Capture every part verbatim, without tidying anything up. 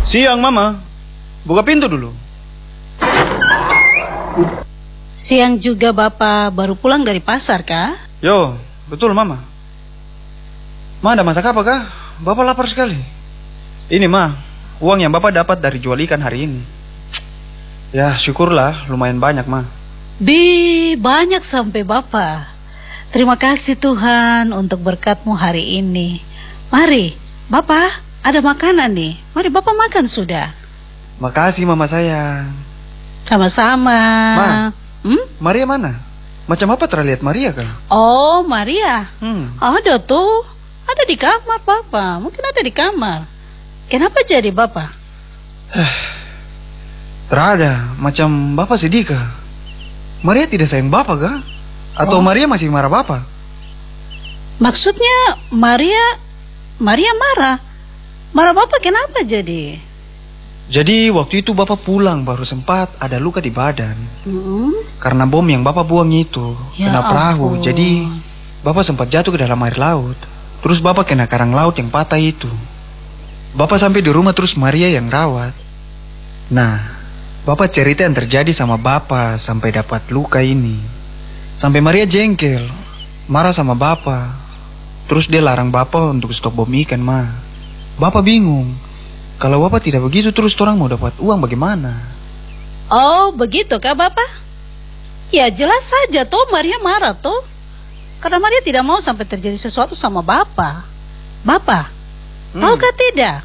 Siang, Mama. Buka pintu dulu. Siang juga Bapak baru pulang dari pasar, kah? Yo, betul, Mama. Ma, ada masak apa, kah? Bapak lapar sekali. Ini, Ma, uang yang Bapak dapat dari jual ikan hari ini. Ya, syukurlah, lumayan banyak, Ma. Bi, banyak sampai Bapak. Terima kasih Tuhan untuk berkat-Mu hari ini. Mari, Bapak, ada makanan nih. Mari Bapak makan sudah. Makasih, Mama sayang. Sama-sama. Ma, Hmm? Maria mana? Macam apa terlihat Maria, kah? Oh, Maria. Hmm. Ada tuh. Ada di kamar, Bapak. Mungkin ada di kamar. Kenapa jadi Bapak? Terada, macam Bapak sedih, kah? Maria tidak sayang Bapak, kah? Atau Oh. Maria masih marah Bapak? Maksudnya Maria Maria marah. Marah Bapak kenapa jadi? Jadi waktu itu Bapak pulang baru sempat ada luka di badan. Hmm? Karena bom yang Bapak buang itu Ya kena perahu. ampun. Jadi Bapak sempat jatuh ke dalam air laut. Terus Bapak kena karang laut yang patah itu. Bapak sampai di rumah terus Maria yang rawat. Nah, Bapak cerita yang terjadi sama Bapak sampai dapat luka ini. Sampai Maria jengkel, marah sama Bapak. Terus dia larang Bapak untuk stop bom ikan, Ma. Bapak bingung. Kalau Bapak tidak begitu terus orang mau dapat uang bagaimana? Oh, begitu kah Bapak? Ya jelas saja toh Maria marah toh. Karena Maria tidak mau sampai terjadi sesuatu sama Bapak. Bapak, Hmm. tahukah tidak?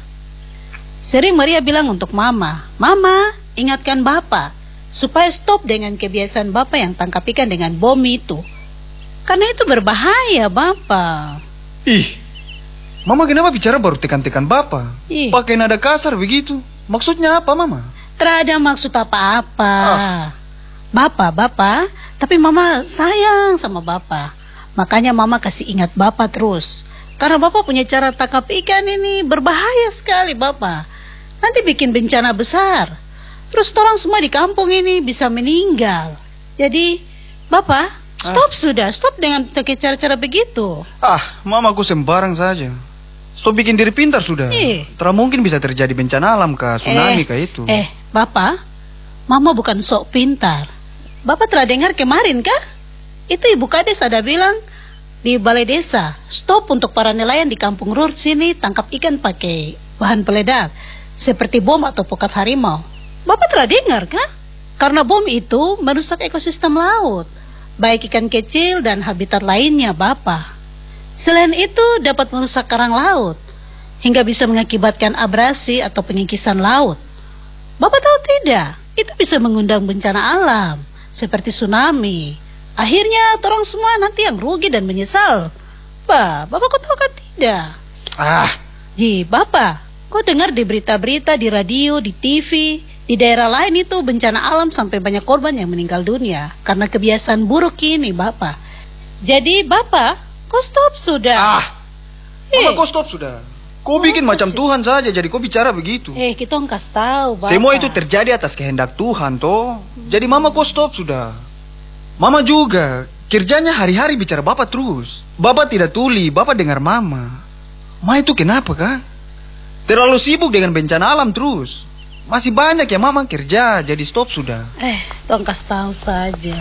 Sering Maria bilang untuk Mama, Mama, ingatkan Bapak supaya stop dengan kebiasaan Bapak yang tangkap ikan dengan bom itu. Karena itu berbahaya, Bapak. Ih, Mama kenapa bicara baru tekan-tekan Bapak? Ih. Pakai nada kasar begitu. Maksudnya apa, Mama? Tidak ada maksud apa-apa. Ah. Bapak, Bapak, tapi Mama sayang sama Bapak. Makanya Mama kasih ingat Bapak terus. Karena Bapak punya cara tangkap ikan ini berbahaya sekali, Bapak. Nanti bikin bencana besar. Terus orang semua di kampung ini bisa meninggal. Jadi, Bapak, stop sudah. Stop dengan pakai cara-cara begitu. Ah, Mama aku sembarang saja. Stop bikin diri pintar sudah. Ih. Terang mungkin bisa terjadi bencana alam kah, tsunami eh, kah itu. Eh, Bapak, Mama bukan sok pintar. Bapak telah dengar kemarin kah? Itu Ibu Kades ada bilang di balai desa, stop untuk para nelayan di kampung Rur sini tangkap ikan pakai bahan peledak seperti bom atau pokat harimau. Bapak telah dengar kah? Karena bom itu merusak ekosistem laut, baik ikan kecil dan habitat lainnya, Bapak. Selain itu dapat merusak karang laut hingga bisa mengakibatkan abrasi atau pengikisan laut. Bapak tahu tidak? Itu bisa mengundang bencana alam seperti tsunami. Akhirnya orang semua nanti yang rugi dan menyesal. Bah, Bapak kok tahu kan tidak? Ah, Ji, Bapak, kok dengar di berita-berita, di radio, di T V, di daerah lain itu bencana alam sampai banyak korban yang meninggal dunia karena kebiasaan buruk ini, Bapak. Jadi, Bapak, kok stop sudah? ah. Mama Eh. kau stop sudah. Kau bikin Apa macam sih? Tuhan saja, jadi kau bicara begitu. Eh, kita ngkas tahu, Bapak. Semua itu terjadi atas kehendak Tuhan, toh. Jadi Mama kau stop sudah. Mama juga, kerjanya hari-hari bicara Bapak terus. Bapak tidak tuli, Bapak dengar Mama. Ma itu kenapa, kah? Terlalu sibuk dengan bencana alam terus. Masih banyak yang Mama kerja, jadi stop sudah. Eh, tong kas tahu saja.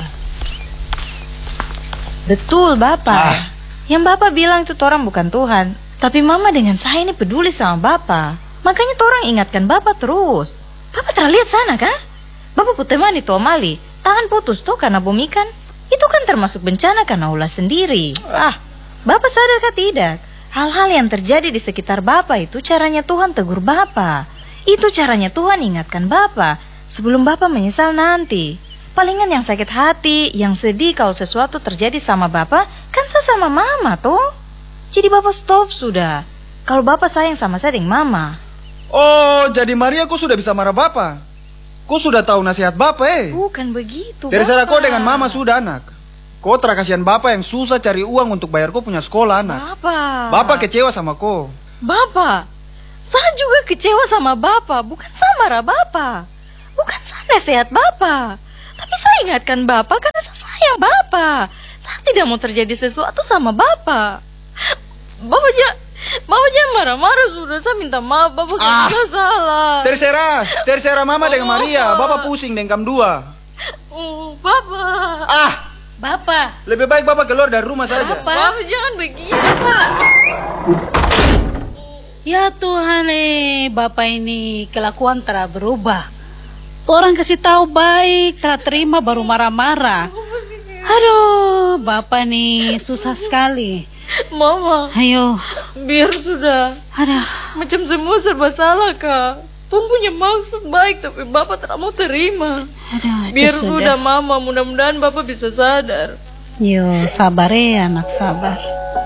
Betul Bapak. Ah. Yang Bapak bilang itu orang bukan Tuhan. Tapi Mama dengan saya ini peduli sama Bapak. Makanya orang ingatkan Bapak terus. Bapak terlihat sana kah? Bapak putih mani tuh Mali. Tangan putus tuh karena bom ikan. Itu kan termasuk bencana karena ulah sendiri. Ah, Bapak sadarkah tidak? Hal-hal yang terjadi di sekitar Bapak itu caranya Tuhan tegur Bapak. Itu caranya Tuhan ingatkan Bapak sebelum Bapak menyesal nanti. Palingan yang sakit hati, yang sedih kalau sesuatu terjadi sama Bapak, kan saya sama Mama tuh. Jadi Bapak stop sudah. Kalau Bapak sayang sama saya dengan Mama. Oh, jadi Maria kau sudah bisa marah Bapak. Kau sudah tahu nasihat Bapak, eh. Bukan begitu, Terserah Bapak. kau dengan Mama sudah, anak. Kau terakasian Bapak yang susah cari uang untuk bayar kau punya sekolah, anak. Bapak. Bapak kecewa sama kau. Bapak, saya juga kecewa sama Bapak. Bukan saya marah Bapak. Bukan saya nasihat Bapak. Tapi saya ingatkan Bapak karena saya sayang Bapak. Saya tidak mau terjadi sesuatu sama Bapak. Bapak ja- Bapak jangan marah-marah sudah. Saya minta maaf, Bapak Ah. nggak salah. Terserah, terserah Mama dengan Oh, Maria. Bapak. Bapak pusing dengan kam dua. Oh, Bapak. Ah, Bapak, lebih baik Bapak keluar dari rumah saja. Bapak jangan begini, Pak. ya Tuhan eh, Bapak ini kelakuan telah berubah. Orang kasih tahu baik, telah terima baru marah-marah. Aduh, Bapak nih susah sekali. Mama, Ayo, biar sudah. aduh. Macam semua serba salah, Kak. Pun punya maksud baik, tapi Bapak tidak mau terima. Aduh, itu Biar sudah. sudah, Mama. Mudah-mudahan Bapak bisa sadar. Yo, sabar ya anak, sabar.